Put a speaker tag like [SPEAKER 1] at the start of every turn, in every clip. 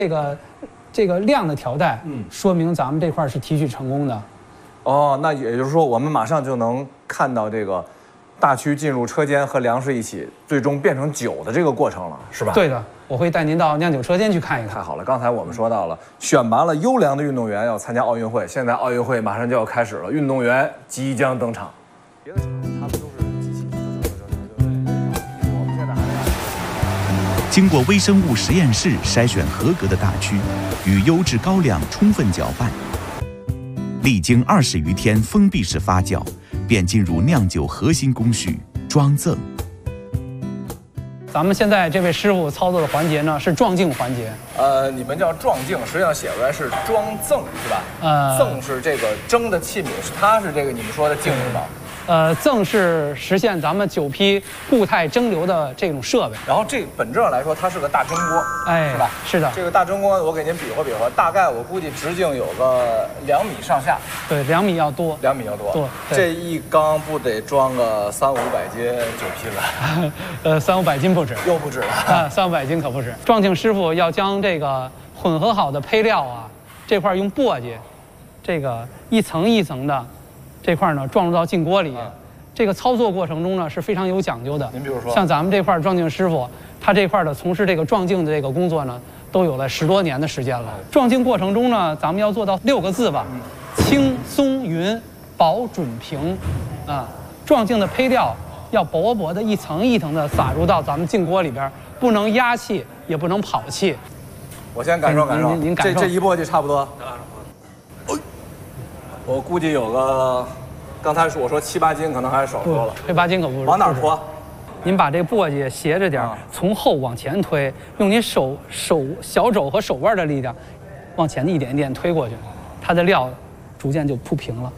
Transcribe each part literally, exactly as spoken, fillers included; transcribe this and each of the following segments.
[SPEAKER 1] 这个这个量的调带，嗯，说明咱们这块是提取成功的。
[SPEAKER 2] 哦，那也就是说，我们马上就能看到这个大曲进入车间和粮食一起，最终变成酒的这个过程了，是吧？
[SPEAKER 1] 对的，我会带您到酿酒车间去看一看。
[SPEAKER 2] 太好了，刚才我们说到了，选拔了优良的运动员要参加奥运会，现在奥运会马上就要开始了，运动员即将登场。别的场他们都是机器，我们现在还是
[SPEAKER 3] 经过微生物实验室筛选合格的大曲，与优质高粱充分搅拌，历经二十余天封闭式发酵，便进入酿酒核心工序装赠。
[SPEAKER 1] 咱们现在这位师傅操作的环节呢是撞镜环节。
[SPEAKER 2] 呃，你们叫撞镜，实际上写出来是装赠，是吧？呃，赠是这个蒸的器皿，是它是这个你们说的镜是吧？
[SPEAKER 1] 呃，赠是实现咱们酒批固态蒸馏的这种设备。
[SPEAKER 2] 然后这本质上来说，它是个大蒸锅，
[SPEAKER 1] 哎，
[SPEAKER 2] 是吧？
[SPEAKER 1] 是的。
[SPEAKER 2] 这个大蒸锅，我给您比划比划，大概我估计直径有个两米上下。
[SPEAKER 1] 对，两米要多。
[SPEAKER 2] 两米要多。
[SPEAKER 1] 多。
[SPEAKER 2] 这一缸不得装个三五百斤酒批了？
[SPEAKER 1] 呃，三五百斤不止。
[SPEAKER 2] 又不止了。
[SPEAKER 1] 啊，三五百斤可不止。撞镜师傅要将这个混合好的胚料啊，这块用簸箕，这个一层一层的。这块呢撞入到镜锅里，啊、这个操作过程中呢是非常有讲究的。
[SPEAKER 2] 您比如说，
[SPEAKER 1] 像咱们这块撞镜师傅，他这块的从事这个撞镜的这个工作呢，都有了十多年的时间了。撞镜过程中呢，咱们要做到六个字吧：嗯、轻松匀、保准平。啊，撞镜的胚料要薄薄的一层一层的撒入到咱们镜锅里边，不能压气，也不能跑气。
[SPEAKER 2] 我先感受感受，
[SPEAKER 1] 您您感受，
[SPEAKER 2] 这这一簸箕差不多。我估计有个，刚才我说七八斤，可能还是少说了。
[SPEAKER 1] 七八斤可不是。
[SPEAKER 2] 往哪儿拖？
[SPEAKER 1] 您把这簸箕斜着点，从后往前推，用您手手小肘和手腕的力量，往前一点一点推过去，它的料逐渐就铺平了。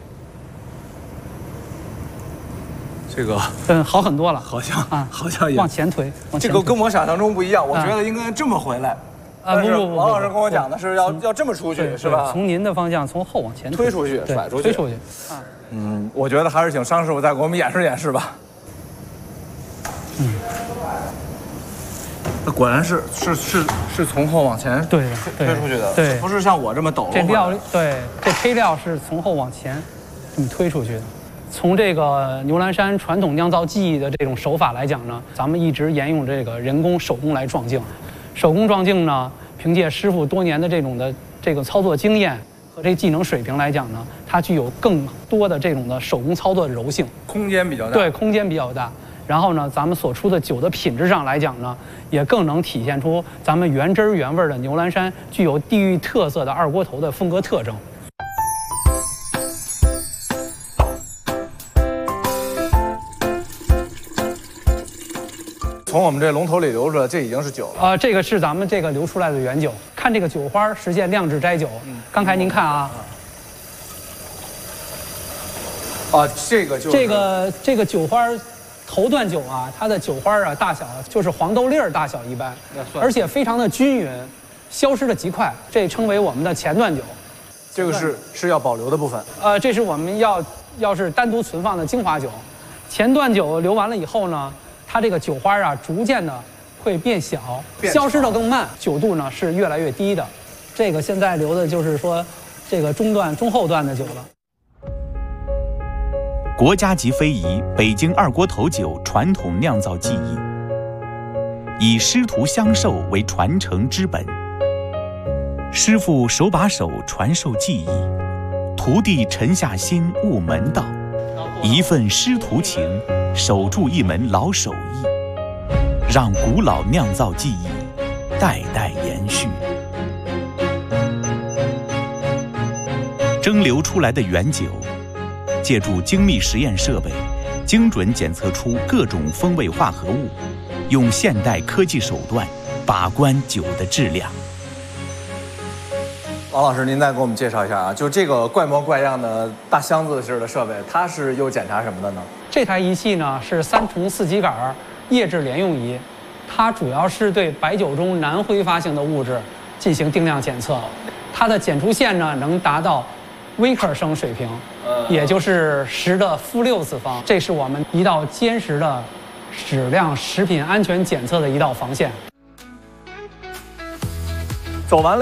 [SPEAKER 2] 这个
[SPEAKER 1] 嗯，好很多了，
[SPEAKER 2] 好像
[SPEAKER 1] 啊，
[SPEAKER 2] 好像也
[SPEAKER 1] 往前推。
[SPEAKER 2] 这个跟我想象中不一样，我觉得应该这么回来。
[SPEAKER 1] 啊，不不不，
[SPEAKER 2] 王老师跟我讲的是要要这么出去，是吧？
[SPEAKER 1] 从您的方向从后往前
[SPEAKER 2] 推出去，甩出去，
[SPEAKER 1] 推出去。啊，
[SPEAKER 2] 嗯，我觉得还是请商师傅再给我们演示演示吧。嗯，那果然是是是是从后往前
[SPEAKER 1] 对
[SPEAKER 2] 推出去的，
[SPEAKER 1] 对，
[SPEAKER 2] 不是像我这么抖。
[SPEAKER 1] 这料对，这胚料是从后往前这么推出去的。从这个牛栏山传统酿造技艺的这种手法来讲呢，咱们一直沿用这个人工手工来撞镜。手工撞镜呢，凭借师傅多年的这种的这个操作经验和这技能水平来讲呢，它具有更多的这种的手工操作的柔性，
[SPEAKER 2] 空间比较大。
[SPEAKER 1] 对，空间比较大。然后呢，咱们所出的酒的品质上来讲呢，也更能体现出咱们原汁原味的牛栏山具有地域特色的二锅头的风格特征。
[SPEAKER 2] 从我们这龙头里流出来，这已经是酒了。
[SPEAKER 1] 呃，这个是咱们这个流出来的原酒。看这个酒花，实现酿制摘酒。嗯，刚才您看啊，
[SPEAKER 2] 啊，这个就是
[SPEAKER 1] 这个这个酒花，头段酒啊，它的酒花啊大小就是黄豆粒儿大小一般，而且非常的均匀，消失的极快。这称为我们的前段酒。
[SPEAKER 2] 这个是是要保留的部分。
[SPEAKER 1] 呃，这是我们要要是单独存放的精华酒。前段酒流完了以后呢，它这个酒花啊，逐渐的会变小，消失的更慢，酒度呢是越来越低的。这个现在流的就是说，这个中段、中后段的酒了。
[SPEAKER 3] 国家级非遗北京二锅头酒传统酿造技艺，以师徒相授为传承之本。师傅手把手传授技艺，徒弟沉下心悟门道，一份师徒情，守住一门老手艺，让古老酿造技艺代代延续。蒸馏出来的原酒，借助精密实验设备，精准检测出各种风味化合物，用现代科技手段把关酒的质量。
[SPEAKER 2] 王老师，您再给我们介绍一下啊，就这个怪模怪样的大箱子式的设备，它是又检查什么的呢？
[SPEAKER 1] 这台仪器呢是三重四极杆液质联用仪，它主要是对白酒中难挥发性的物质进行定量检测，它的检出线呢能达到微克升水平，也就是十的负六次方，这是我们一道坚实的质量食品安全检测的一道防线。
[SPEAKER 2] 走完了。